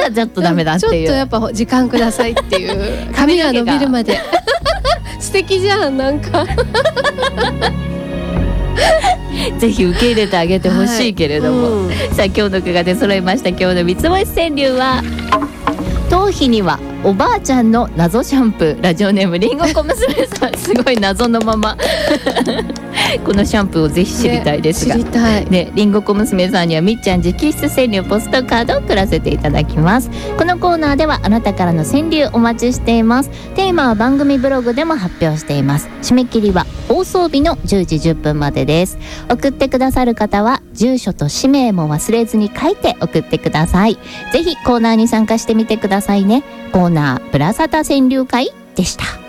だちょっとダメだっていう、 ちょっとやっぱ時間くださいっていう髪が伸びるまで素敵じゃん、なんかぜひ受け入れてあげてほしいけれども、さあ今日の句が出揃いました。今日の三つ星川柳は、頭皮にはおばあちゃんの謎シャンプー。ラジオネームりんご小娘さん、すごい謎のままこのシャンプーをぜひ知りたいですが、 知りたいね、りんご小娘さんにはみっちゃん直筆川柳ポストカードを送らせていただきます。このコーナーではあなたからの川柳お待ちしています。テーマは番組ブログでも発表しています。締め切りは放送日の10時10分までです。送ってくださる方は住所と氏名も忘れずに書いて送ってください。ぜひコーナーに参加してみてくださいね。コーナーブラサタ川柳会でした。